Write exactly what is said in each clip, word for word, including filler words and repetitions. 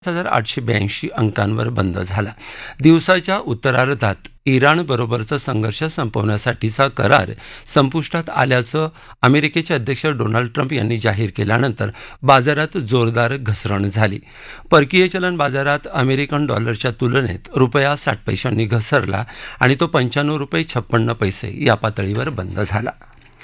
हजार आठशे ब्याऐंशी अंकांवर बंद झाला. दिवसाच्या उत्तरार्धात इराणबरोबरचा संघर्ष संपवण्यासाठीचा करार संपुष्टात आल्याचं अमेरिकेचे अध्यक्ष डोनाल्ड ट्रम्प यांनी जाहीर केल्यानंतर बाजारात जोरदार घसरण झाली. परकीय चलन बाजारात अमेरिकन डॉलरच्या तुलनेत रुपया साठ पैशांनी घसरला आणि तो पंच्याण्णव रुपये छप्पन्न पैसे या पातळीवर बंद झाला.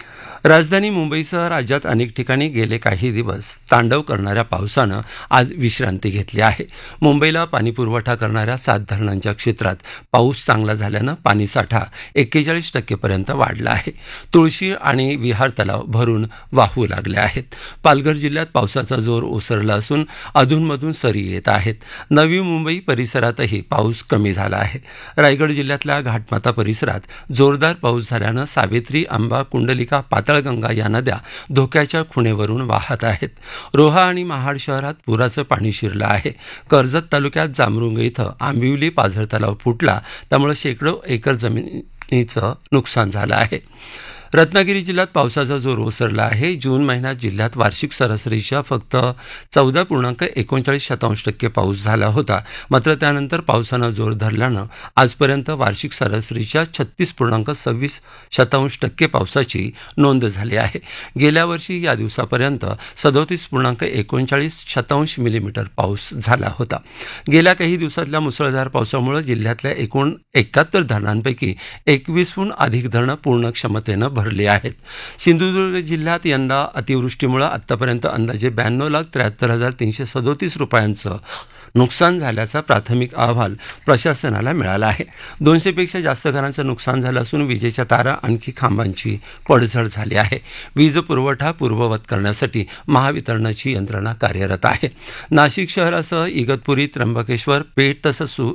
राजधानी मुंबईसह राज्यात अनेक ठिकाणी गेले काही दिवस तांडव करणाऱ्या पावसानं आज विश्रांती घेतली आहे. मुंबईला पाणीपुरवठा करणाऱ्या सात धरणांच्या क्षेत्रात पाऊस चांगला झाल्यानं पाणीसाठा एक्केचाळीस टक्केपर्यंत वाढला आहे. तुळशी आणि विहार तलाव भरून वाहू लागले आहेत. पालघर जिल्ह्यात पावसाचा जोर ओसरला असून अधूनमधून सरी येत आहेत. नवी मुंबई परिसरातही पाऊस कमी झाला आहे. रायगड जिल्ह्यातल्या घाटमाता परिसरात जोरदार पाऊस झाल्यानं सावित्री, आंबा, कुंडलिका, पाताळगंगा या नद्या धोक्याच्या खुणेवरून वाहत आहेत. रोहा आणि महाड शहरात पुराचं पाणी शिरलं आहे. कर्जत तालुक्यात जांभरुंग इथं आंबिवली पाझर तलाव फुटला, त्यामुळे शेकडो एकर जमिनीचं नुकसान झालं आहे. रत्नागिरी जिल्ह्यात पावसाचा जोर ओसरला आहे. जून महिन्यात जिल्ह्यात वार्षिक सरासरीच्या फक्त चौदा पूर्णांक एकोणचाळीस शतांश टक्के पाऊस झाला होता. मात्र त्यानंतर पावसानं जोर धरल्यानं आजपर्यंत वार्षिक सरासरीच्या छत्तीस पूर्णांक सव्वीस शतांश टक्के पावसाची नोंद झाली आहे. गेल्या वर्षी या दिवसापर्यंत सदोतीस पूर्णांक एकोणचाळीस शतांश मिलीमीटर पाऊस झाला होता. गेल्या काही दिवसातल्या मुसळधार पावसामुळे जिल्ह्यातल्या एकूण एकाहत्तर धरणांपैकी एकवीसहून अधिक धरणं पूर्ण क्षमतेनं भरले आहेत. सिंधुदुर्ग जिल्ह्यात यंदा अतिवृष्टीमुळे आतापर्यंत अंदाजे ब्याण्णव लाख त्र्याहत्तर हजार तीनशे सदोतीस रुपयांचं नुकसान झाल्याचा प्राथमिक अहवाल प्रशासनाला मिळाला आहे. दोनशेपेक्षा जास्त घरांचं नुकसान झालं असून विजेच्या तारा आणखी खांबांची पडझड झाली आहे. वीज पुरवठा पूर्ववत करण्यासाठी महावितरणाची यंत्रणा कार्यरत आहे. नाशिक शहरासह इगतपुरी, त्र्यंबकेश्वर, पेठ तसंच सु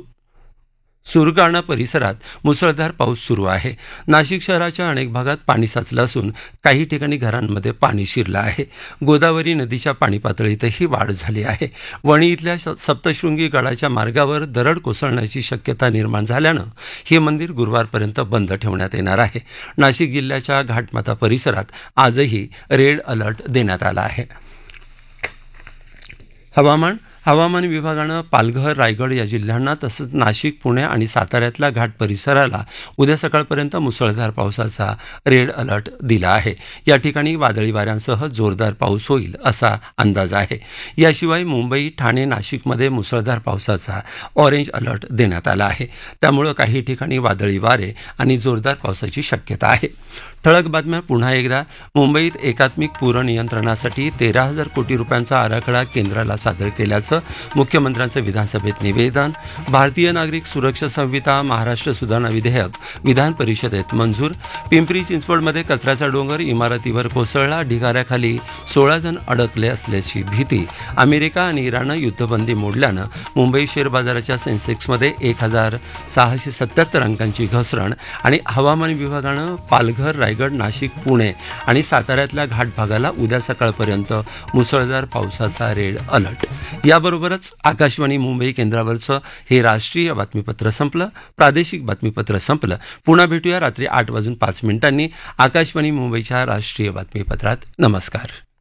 सुरगाणा परिसरात मुसळधार पाऊस सुरू आहे. नाशिक शहराच्या अनेक भागात पाणी साचलं असून काही ठिकाणी घरांमध्ये पाणी शिरलं आहे. गोदावरी नदीच्या पाणी पातळीतही वाढ झाली आहे. वणी इथल्या सप्तशृंगी गडाच्या मार्गावर दरड कोसळण्याची शक्यता निर्माण झाल्यानं हे मंदिर गुरुवारपर्यंत बंद ठेवण्यात येणार आहे. नाशिक जिल्ह्याच्या घाटमाता परिसरात आजही रेड अलर्ट देण्यात आला आहे. हवामान हवामान विभागानं पालघर, रायगड या जिल्ह्यांना तसंच नाशिक, पुणे आणि साताऱ्यातल्या घाट परिसराला उद्या सकाळपर्यंत मुसळधार पावसाचा रेड अलर्ट दिला आहे. या ठिकाणी वादळी वाऱ्यांसह जोरदार पाऊस होईल असा अंदाज आहे. याशिवाय मुंबई, ठाणे, नाशिकमध्ये मुसळधार पावसाचा ऑरेंज अलर्ट देण्यात आला आहे. त्यामुळं काही ठिकाणी वादळी वारे आणि जोरदार पावसाची शक्यता आहे. ठळक बातम्या पुन्हा एकदा. मुंबईत एकात्मिक पूर नियंत्रणासाठी तेरा हजार कोटी रुपयांचा आराखडा केंद्राला सादर केल्याचं मुख्यमंत्र्यांचं विधानसभेत निवेदन. भारतीय नागरिक सुरक्षा संहिता महाराष्ट्र सुधारणा विधेयक विधान परिषदेत मंजूर. पिंपरी चिंचवडमध्ये कचऱ्याचा डोंगर इमारतीवर कोसळला, ढिगाऱ्याखाली सोळा जण अडकले असल्याची भीती. अमेरिका आणि इराणनं युद्धबंदी मोडल्यानं मुंबई शेअर बाजाराच्या सेन्सेक्समध्ये एक हजार सहाशे सत्याहत्तर अंकांची घसरण. आणि हवामान विभागानं पालघर, रायगड, नाशिक, पुणे आणि साताऱ्यातल्या घाट भागाला उद्या सकाळपर्यंत मुसळधार पावसाचा रेड अलर्ट. याबरोबरच आकाशवाणी मुंबई केंद्रावरचं हे राष्ट्रीय बातमीपत्र संपलं. प्रादेशिक बातमीपत्र संपलं. पुन्हा भेटूया रात्री आठ वाजून पाच मिनिटांनी आकाशवाणी मुंबईच्या राष्ट्रीय बातमीपत्रात. नमस्कार.